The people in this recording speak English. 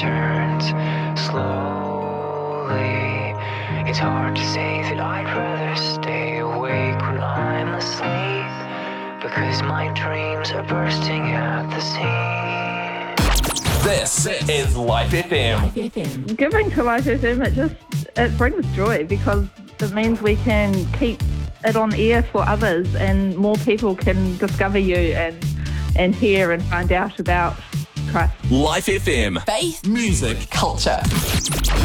turns slowly. It's hard to say that I'd rather stay awake when I'm asleep, because my dreams are bursting at the seams. This is Life FM. Giving to Life FM, it brings joy because it means we can keep it on air for others and more people can discover you and hear and find out about Christ. Life FM. Faith, Music. culture.